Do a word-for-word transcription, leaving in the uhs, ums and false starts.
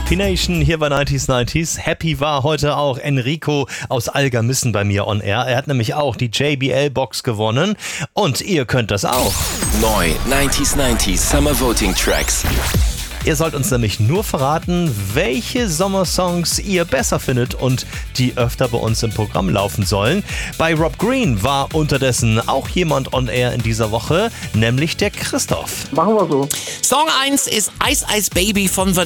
P-Nation hier bei neunzig neunzig. Happy war heute auch Enrico aus Algermissen bei mir on air. Er hat nämlich auch die J B L-Box gewonnen und ihr könnt das auch. Neu neunzig neunzig Summer Voting Tracks. Ihr sollt uns nämlich nur verraten, welche Sommersongs ihr besser findet und die öfter bei uns im Programm laufen sollen. Bei Rob Green war unterdessen auch jemand on air in dieser Woche, nämlich der Christoph. Machen wir so. Song eins ist Ice Ice Baby von Vanilla.